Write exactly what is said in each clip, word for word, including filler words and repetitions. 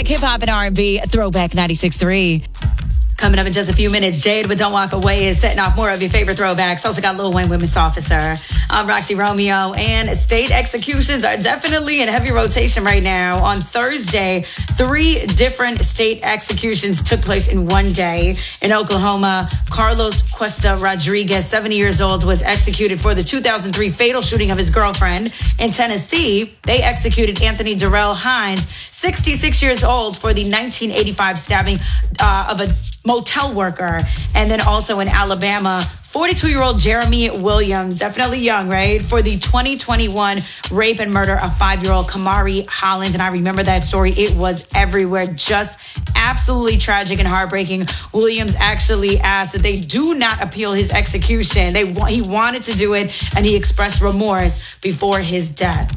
Throwback hip hop and R and B. Throwback ninety-six point three. Coming up in just a few minutes, Jade with Don't Walk Away is setting off more of your favorite throwbacks. Also got Lil Wayne with Miss Officer. I'm Roxy Romeo, and state executions are definitely in heavy rotation right now. On Thursday, three different state executions took place in one day. In Oklahoma, Carlos Cuesta Rodriguez, seventy years old, was executed for the two thousand three fatal shooting of his girlfriend. In Tennessee, they executed Anthony Darrell Hines, sixty-six years old, for the nineteen eighty-five stabbing uh, of a motel worker. And then also in Alabama, forty-two-year-old Jeremy Williams, definitely young, right? For the twenty twenty-one rape and murder of five-year-old Kamari Hollins. And I remember that story. It was everywhere. Just absolutely tragic and heartbreaking. Williams actually asked that they do not appeal his execution. They He wanted to do it, and he expressed remorse before his death.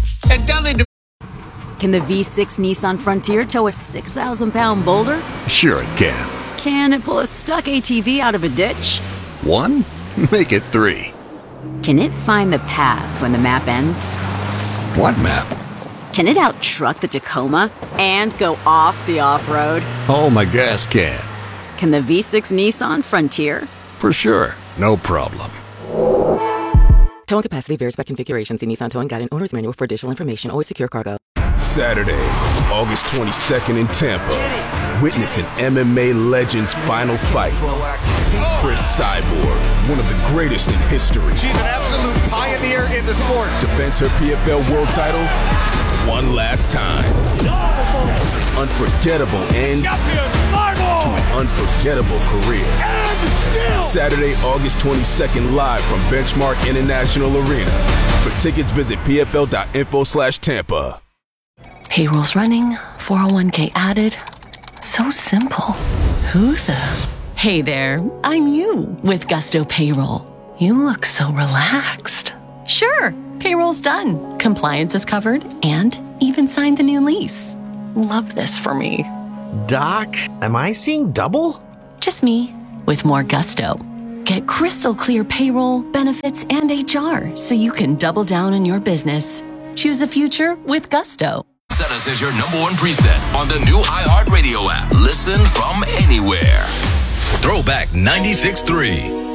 Can the V six Nissan Frontier tow a six thousand pound boulder? Sure it can. Can it pull a stuck A T V out of a ditch? One? Make it three. Can it find the path when the map ends? What map? Can it out-truck the Tacoma and go off the off-road? Oh, my gas can. Can the V six Nissan Frontier? For sure. No problem. Towing capacity varies by configuration. See Nissan Towing Guide and Owner's Manual for additional information. Always secure cargo. Saturday, August twenty-second in Tampa. Witness an M M A legend's final fight. Chris Cyborg, one of the greatest in history. She's an absolute pioneer in the sport. Defends her P F L world title one last time. Unforgettable end to an unforgettable career. Saturday, August twenty-second, live from Benchmark International Arena. For tickets, visit pfl.info slash Tampa. Payroll's running, four oh one k added. So simple. Who the? Hey there, I'm you with Gusto Payroll. You look so relaxed. Sure, payroll's done. Compliance is covered and even signed the new lease. Love this for me. Doc, am I seeing double? Just me with more Gusto. Get crystal clear payroll, benefits, and H R so you can double down on your business. Choose the future with Gusto. Set us as your number one preset on the new iHeartRadio app. Listen from anywhere. Throwback ninety-six point three.